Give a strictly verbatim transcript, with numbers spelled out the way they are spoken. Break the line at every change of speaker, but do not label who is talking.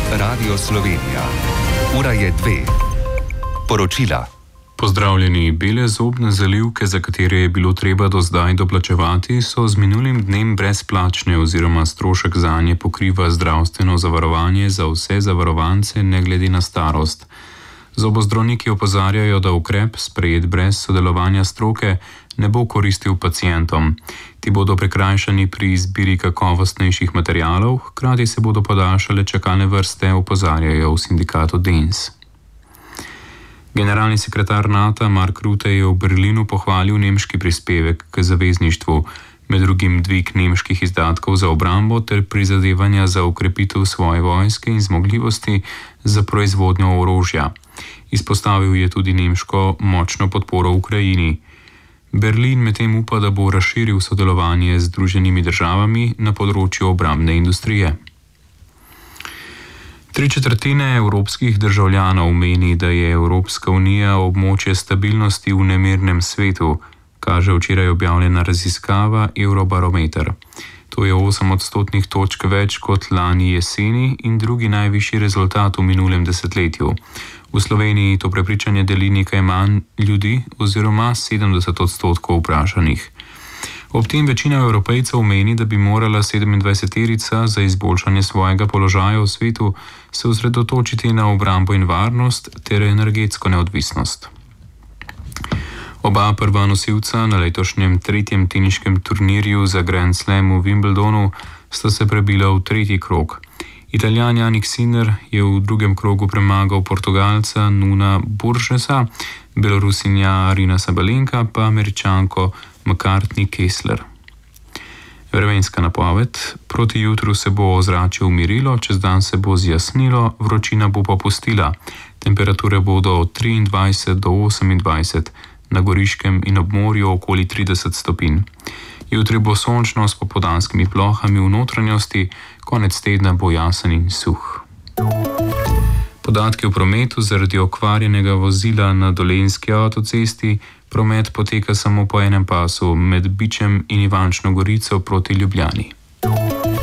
Radio Slovenija. Ura je dve. Poročila.
Pozdravljeni. Bele zobne zalivke, za katere je bilo treba do zdaj doplačevati, so z minulim dnem brezplačne oziroma strošek zanje pokriva zdravstveno zavarovanje za vse zavarovance ne glede na starost. Zobozdravniki opozarjajo, da ukrep, sprejet brez sodelovanja stroke, ne bo koristil pacientom. Ti bodo prikrajšani pri izbiri kakovostnejših materialov, hkrati se bodo podaljšale čakalne vrste, opozarjajo v sindikatu D E N S. Generalni sekretar NATO Mark Rutte je v Berlinu pohvalil nemški prispevek k zavezništvu, med drugim dvig nemških izdatkov za obrambo ter prizadevanja za okrepitev svoje vojske in zmogljivosti za proizvodnjo orožja. Izpostavil je tudi nemško močno podporo Ukrajini. Berlin medtem upa, da bo razširil sodelovanje z Združenimi državami na področju obrambne industrije. Tri četrtine evropskih državljanov meni, da je Evropska unija območje stabilnosti v nemirnem svetu, kaže včeraj objavljena raziskava Eurobarometer. To je osem odstotnih točk več kot lani jeseni in drugi najvišji rezultat v minulem desetletju. V Sloveniji to prepričanje deli nekaj manj ljudi oziroma sedemdeset odstotkov vprašanih. Ob tem večina Evropejcev meni, da bi morala sedemindvajseterica za izboljšanje svojega položaja v svetu se osredotočiti na obrambo in varnost ter energetsko neodvisnost. Oba prva nosilca na letošnjem tretjem teniškem turnirju za Grand Slam v Wimbledonu sta se prebila v tretji krog. Italijan Jannik Sinner je v drugem krogu premagal Portugalca Nuna Burgessa, Belorusinja Arina Sabalenka pa Američanko McCartney Kessler. Vremenska napoved. Proti jutru se bo ozračje umirilo, čez dan se bo zjasnilo, vročina bo popustila. Temperature bodo od triindvajset do osemindvajset, na Goriškem in ob morju okoli trideset stopinj. Jutri bo sončno s popoldanskimi plohami v notranjosti, konec tedna bo jasen in suh. Podatki o prometu. Zaradi okvarjenega vozila na Dolenjski avtocesti promet poteka samo po enem pasu med Bičem in Ivančno Gorico proti Ljubljani.